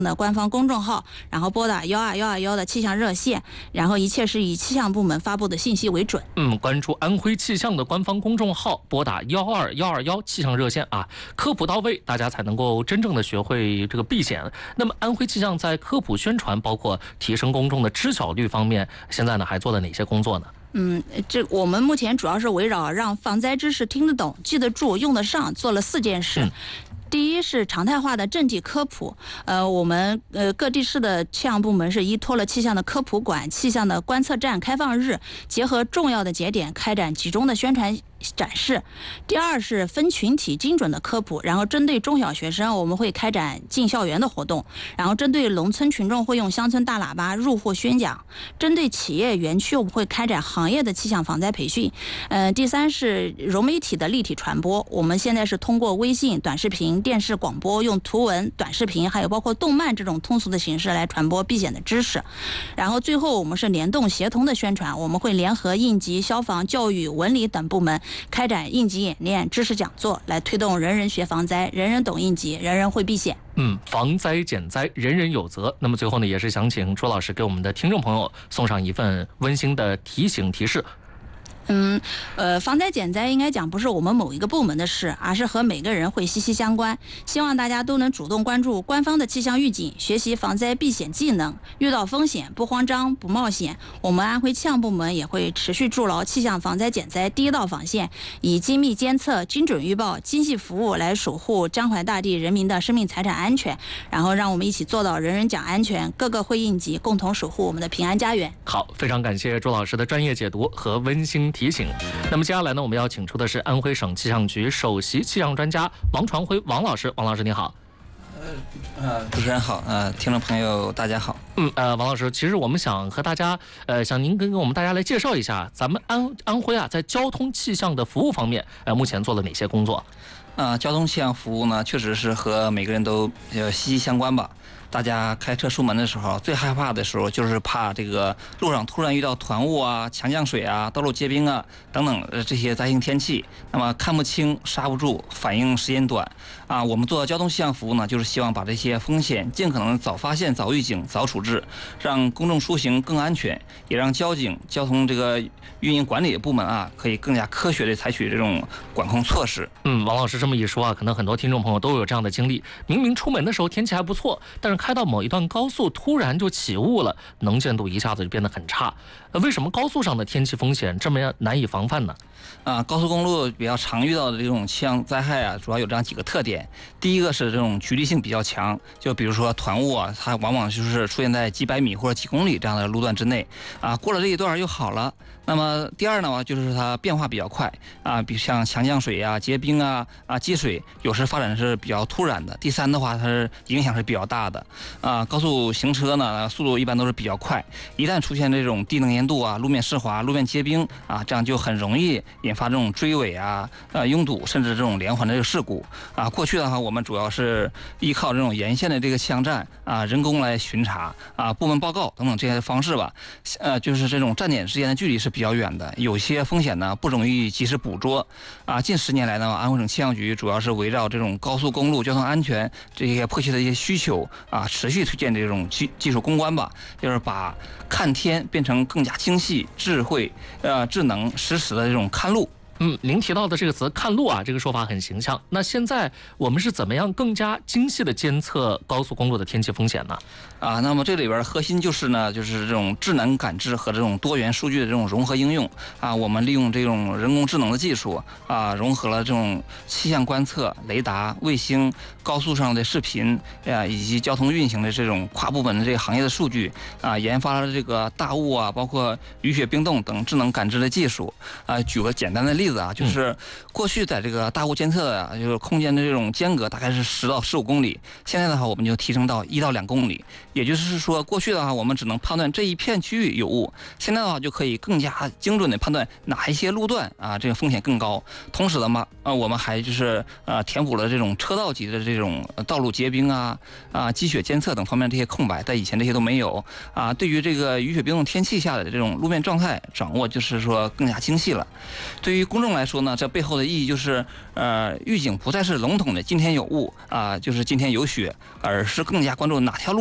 的官方公众号，然后拨打12121的气象热线，然后一切是以气象部门发布的信息为准。 关注安徽气象的官方公众号，拨打12121气象热线啊，科普到位，大家才能够真正的学会这个避险。那么安徽气象在科普宣传，包括提升公众的知晓率方面，现在呢还做了哪些工作呢？ 我们目前主要是围绕让防灾知识听得懂、记得住、用得上，做了4件事。第一是常态化的阵地科普，我们各地市的气象部门是依托了气象的科普馆、气象的观测站开放日，结合重要的节点开展集中的宣传展示。第二是分群体精准的科普，然后针对中小学生，我们会开展进校园的活动，然后针对农村群众会用乡村大喇叭入户宣讲，针对企业园区我们会开展行业的气象防灾培训。第三是融媒体的立体传播，我们现在是通过微信、短视频、电视广播，用图文、短视频还有包括动漫这种通俗的形式来传播避险的知识。然后最后我们是联动协同的宣传，我们会联合应急、消防、教育、文理等部门开展应急演练、知识讲座，来推动人人学防灾，人人懂应急，人人会避险。 防灾减灾，人人有责。那么最后呢，也是想请朱老师给我们的听众朋友送上一份温馨的提醒提示。 防灾减灾应该讲不是我们某一个部门的事，而是和每个人会息息相关。希望大家都能主动关注官方的气象预警，学习防灾避险技能，遇到风险不慌张不冒险。我们安徽气象部门也会持续筑牢气象防灾减灾第一道防线，以精密监测、精准预报、精细服务来守护江淮大地人民的生命财产安全，然后让我们一起做到人人讲安全，个个会应急，共同守护我们的平安家园。 好，非常感谢朱老师的专业解读和温馨提醒。那么接下来呢，我们要请出的是安徽省气象局首席气象专家王传辉王老师。王老师你好。 主持人好，听众朋友大家好。 王老师，其实我们想和大家，想您跟我们大家来介绍一下，咱们安徽啊，在交通气象的服务方面，目前做了哪些工作？ 交通气象服务呢，确实是和每个人都息息相关吧。大家开车出门的时候，最害怕的时候就是怕这个路上突然遇到团雾啊、强降水啊、道路结冰啊等等这些灾性天气，那么看不清、刹不住、反应时间短啊。我们做交通气象服务呢，就是希望把这些风险尽可能早发现、早预警、早处置，让公众出行更安全，也让交警、交通这个运营管理部门啊，可以更加科学地采取这种管控措施。 王老师这么一说啊，可能很多听众朋友都有这样的经历，明明出门的时候天气还不错，但是开到某一段高速突然就起雾了，能见度一下子就变得很差。为什么高速上的天气风险这么难以防范呢？ 高速公路比较常遇到的这种气象灾害啊，主要有这样几个特点。第一个是这种局地性比较强，就比如说团雾啊，它往往就是出现在几百米或者几公里这样的路段之内啊，过了这一段又好了。那么第二呢，就是它变化比较快啊，比如像强降水啊、结冰啊、积水，有时发展是比较突然的。第三的话，它是影响是比较大的高速行车呢，速度一般都是比较快，一旦出现这种低能见度啊、路面湿滑、路面结冰啊，这样就很容易引发这种追尾啊、拥堵，甚至这种连环的这个事故啊。过去的话，我们主要是依靠这种沿线的这个气象站啊，人工来巡查啊、部门报告等等这些方式吧。就是这种站点之间的距离是比较远的，有些风险呢不容易及时捕捉啊。近10年来呢，安徽省气象局主要是围绕这种高速公路交通安全这些迫切的一些需求啊，持续推荐这种技术攻关吧，就是把看天变成更加精细、智慧、智能、实时的这种看路。 您提到的这个词“看路”啊，这个说法很形象。那现在我们是怎么样更加精细的监测高速公路的天气风险呢？ 那么这里边核心就是呢，就是这种智能感知和这种多元数据的这种融合应用啊。我们利用这种人工智能的技术啊，融合了这种气象观测、雷达、卫星、高速上的视频以及交通运行的这种跨部门的这个行业的数据啊，研发了这个大雾啊，包括雨雪冰冻等智能感知的技术啊。举个简单的例子啊，就是过去在这个大雾监测啊，就是空间的这种间隔大概是10到15公里，现在的话我们就提升到1到2公里。也就是说，过去的话我们只能判断这一片区域有雾，现在的话就可以更加精准的判断哪一些路段啊这个风险更高。同时的嘛，我们还就是填补了这种车道级的这种道路结冰积雪监测等方面这些空白，在以前这些都没有啊。对于这个雨雪冰冻天气下的这种路面状态掌握，就是说更加精细了。对于公公众来说呢，这背后的意义就是，预警不再是笼统的今天有雾啊，就是今天有雪，而是更加关注哪条路